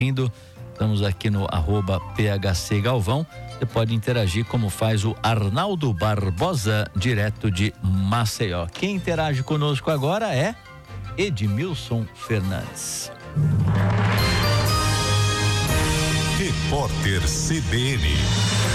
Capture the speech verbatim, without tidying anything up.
Estamos aqui no arroba P H C Galvão. Você pode interagir como faz o Arnaldo Barbosa, direto de Maceió. Quem interage conosco agora é Edmilson Fernandes. Repórter C B N.